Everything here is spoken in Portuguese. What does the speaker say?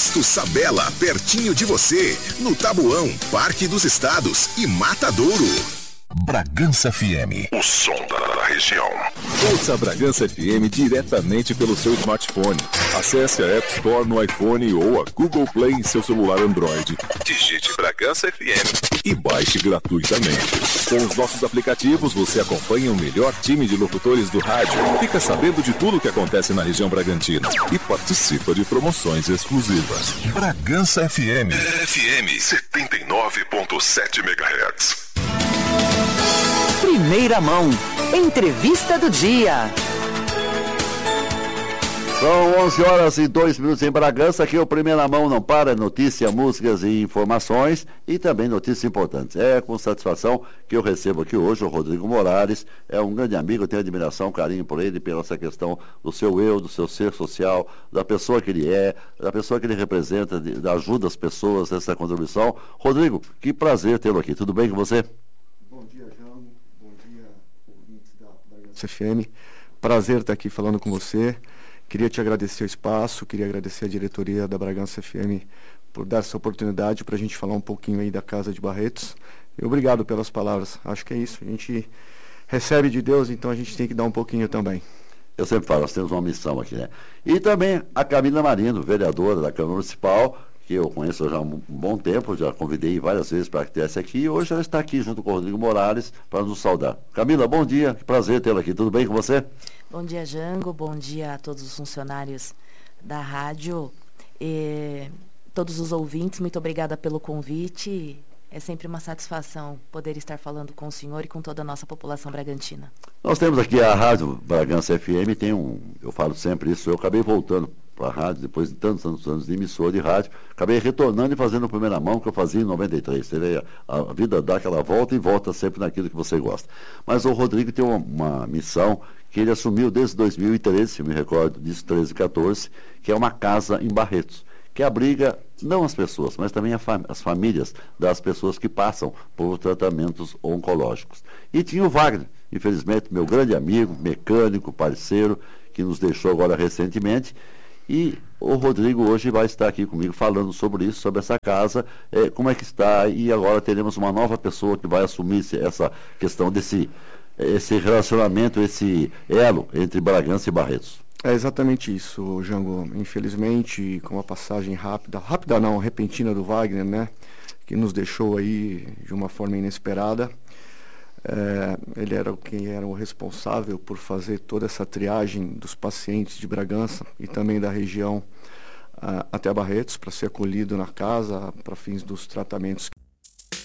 Posto Sabela, pertinho de você, no Tabuão, Parque dos Estados e Matadouro. Bragança FM, o som da região. Ouça a Bragança FM diretamente pelo seu smartphone. Acesse a App Store no iPhone ou a Google Play em seu celular Android. Digite Bragança FM e baixe gratuitamente. Com os nossos aplicativos, você acompanha o melhor time de locutores do rádio, fica sabendo de tudo o que acontece na região bragantina e participa de promoções exclusivas. Bragança FM. FM 79.7 MHz. Primeira mão. Entrevista do dia. São 11h02 em Bragança, aqui o Primeira Mão não para, notícia, músicas e informações e também notícias importantes. É com satisfação que eu recebo aqui hoje o Rodrigo Morales, é um grande amigo, eu tenho admiração, carinho por ele, pela essa questão do seu eu, do seu ser social, da pessoa que ele é, da pessoa que ele representa, da ajuda às pessoas, essa contribuição. Rodrigo, que prazer tê-lo aqui, tudo bem com você? Bom dia, João, bom dia, ouvintes da Bragança FM, prazer estar aqui falando com você. Queria te agradecer o espaço, queria agradecer a diretoria da Bragança FM por dar essa oportunidade para a gente falar um pouquinho aí da Casa de Barretos. E obrigado pelas palavras. Acho que é isso. A gente recebe de Deus, então a gente tem que dar um pouquinho também. Eu sempre falo, nós temos uma missão aqui, né? E também a Camila Marino, vereadora da Câmara Municipal, que eu conheço já há um bom tempo, já convidei várias vezes para que estivesse aqui, e hoje ela está aqui junto com o Rodrigo Morales para nos saudar. Camila, bom dia, que prazer tê-la aqui. Tudo bem com você? Bom dia, Jango. Bom dia a todos os funcionários da rádio e todos os ouvintes. Muito obrigada pelo convite. É sempre uma satisfação poder estar falando com o senhor e com toda a nossa população bragantina. Nós temos aqui a Rádio Bragança FM, eu falo sempre isso, eu acabei voltando para a rádio, depois de tantos anos de emissora de rádio, acabei retornando e fazendo a primeira mão que eu fazia em 93. A vida dá aquela volta e volta sempre naquilo que você gosta. Mas o Rodrigo tem uma missão que ele assumiu desde 2013, se eu me recordo disso, 13 e 14, que é uma casa em Barretos, que abriga não as pessoas, mas também as famílias das pessoas que passam por tratamentos oncológicos. E tinha o Wagner, infelizmente, meu grande amigo, mecânico, parceiro, que nos deixou agora recentemente. E o Rodrigo hoje vai estar aqui comigo falando sobre isso, sobre essa casa, como é que está, e agora teremos uma nova pessoa que vai assumir essa questão esse relacionamento, esse elo entre Bragança e Barretos. É exatamente isso, Jango. Infelizmente, com a passagem rápida não, repentina do Wagner, né, que nos deixou aí de uma forma inesperada. Ele era quem era o responsável por fazer toda essa triagem dos pacientes de Bragança e também da região até Barretos, para ser acolhido na casa, para fins dos tratamentos